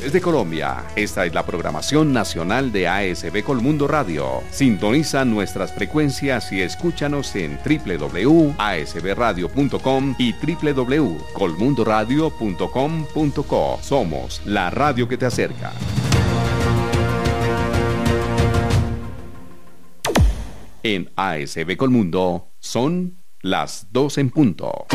Desde Colombia, esta es la programación nacional de ASB Colmundo Radio. Sintoniza nuestras frecuencias y escúchanos en www.asbradio.com y www.colmundoradio.com.co. Somos la radio que te acerca. En ASB Colmundo son las 2 en punto.